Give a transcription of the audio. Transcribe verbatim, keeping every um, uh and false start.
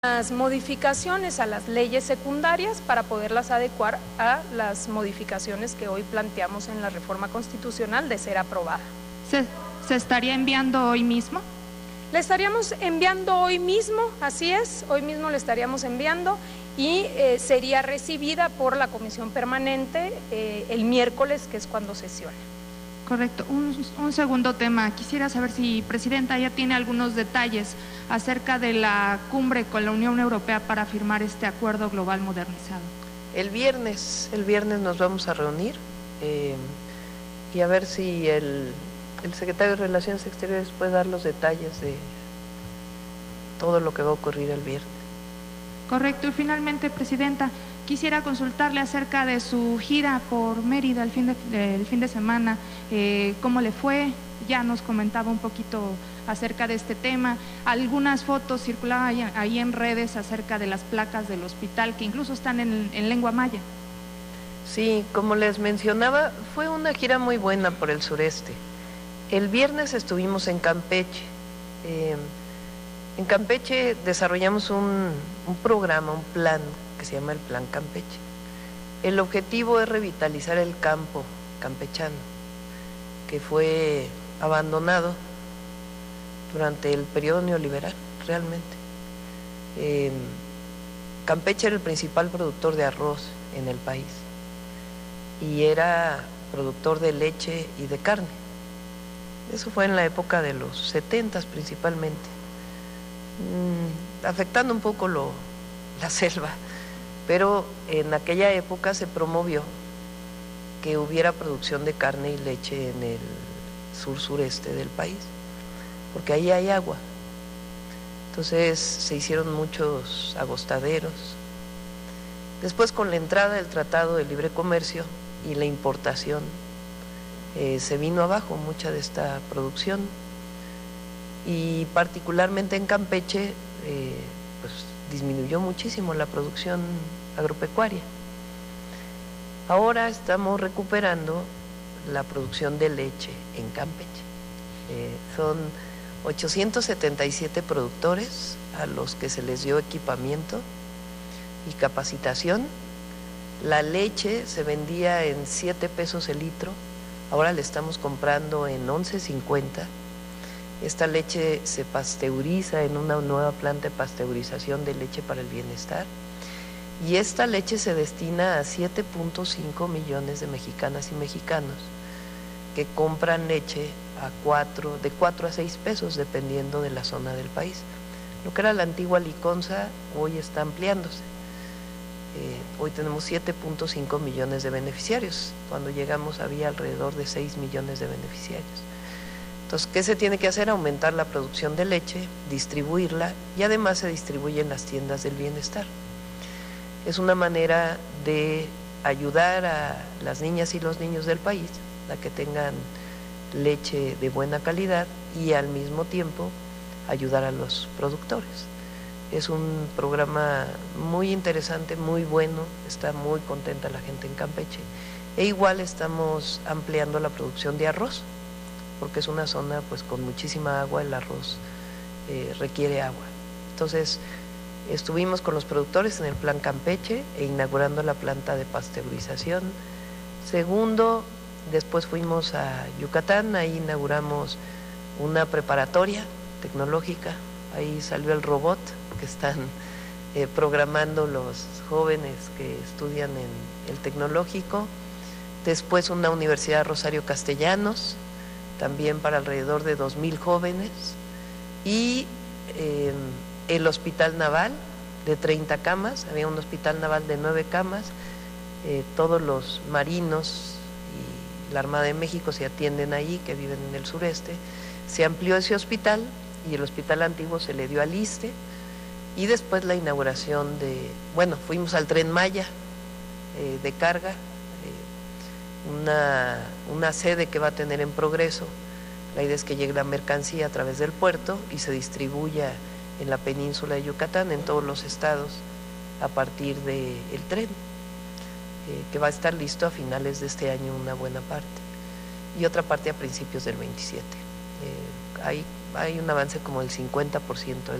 las modificaciones a las leyes secundarias para poderlas adecuar a las modificaciones que hoy planteamos en la reforma constitucional de ser aprobada. ¿Se, se estaría enviando hoy mismo? Le estaríamos enviando hoy mismo, así es, hoy mismo le estaríamos enviando y eh, sería recibida por la comisión permanente eh, el miércoles, que es cuando sesiona. Correcto. Un, un segundo tema. Quisiera saber si, Presidenta, ya tiene algunos detalles acerca de la cumbre con la Unión Europea para firmar este acuerdo global modernizado. El viernes, el viernes nos vamos a reunir eh, y a ver si el, el secretario de Relaciones Exteriores puede dar los detalles de todo lo que va a ocurrir el viernes. Correcto. Y finalmente, Presidenta, quisiera consultarle acerca de su gira por Mérida el fin de, el fin de semana, eh, cómo le fue. Ya nos comentaba un poquito acerca de este tema. Algunas fotos circulaban ahí, ahí en redes acerca de las placas del hospital, que incluso están en, en lengua maya. Sí, como les mencionaba, fue una gira muy buena por el sureste. El viernes estuvimos en Campeche. Eh, en Campeche desarrollamos un, un programa, un plan que se llama el Plan Campeche. El objetivo es revitalizar el campo campechano, que fue abandonado durante el periodo neoliberal, realmente. Eh, Campeche era el principal productor de arroz en el país y era productor de leche y de carne. Eso fue en la época de los setentas principalmente, mm, afectando un poco lo, la selva, pero en aquella época se promovió que hubiera producción de carne y leche en el sur-sureste del país, porque ahí hay agua. Entonces se hicieron muchos agostaderos. Después, con la entrada del Tratado de Libre Comercio y la importación, eh, se vino abajo mucha de esta producción, y particularmente en Campeche eh, pues disminuyó muchísimo la producción agropecuaria. Ahora estamos recuperando la producción de leche en Campeche. Eh, son ochocientos setenta y siete productores a los que se les dio equipamiento y capacitación. La leche se vendía en siete pesos el litro, ahora le estamos comprando en once cincuenta. Esta leche se pasteuriza en una nueva planta de pasteurización de leche para el bienestar, y esta leche se destina a siete punto cinco millones de mexicanas y mexicanos que compran leche a cuatro, de cuatro a seis pesos dependiendo de la zona del país. Lo que era la antigua liconza hoy está ampliándose. Eh, hoy tenemos siete punto cinco millones de beneficiarios. Cuando llegamos había alrededor de seis millones de beneficiarios. Entonces, ¿qué se tiene que hacer? Aumentar la producción de leche, distribuirla, y además se distribuye en las tiendas del bienestar. Es una manera de ayudar a las niñas y los niños del país a que tengan leche de buena calidad y al mismo tiempo ayudar a los productores. Es un programa muy interesante, muy bueno, está muy contenta la gente en Campeche. E igual estamos ampliando la producción de arroz, porque es una zona pues con muchísima agua, el arroz eh, requiere agua. Entonces, estuvimos con los productores en el Plan Campeche e inaugurando la planta de pasteurización. Segundo, después fuimos a Yucatán, ahí inauguramos una preparatoria tecnológica, ahí salió el robot que están eh, programando los jóvenes que estudian en el tecnológico. Después una Universidad Rosario Castellanos, también para alrededor de dos mil jóvenes, y eh, el Hospital Naval de treinta camas, había un hospital naval de nueve camas, eh, todos los marinos y la Armada de México se atienden ahí, que viven en el sureste. Se amplió ese hospital y el hospital antiguo se le dio al ISSSTE, y después la inauguración de, bueno, fuimos al Tren Maya eh, de carga, eh, una, una sede que va a tener en Progreso. La idea es que llegue la mercancía a través del puerto y se distribuya en la península de Yucatán, en todos los estados, a partir del tren, eh, que va a estar listo a finales de este año una buena parte, y otra parte a principios del veintisiete. Eh, hay, hay un avance como del cincuenta por ciento del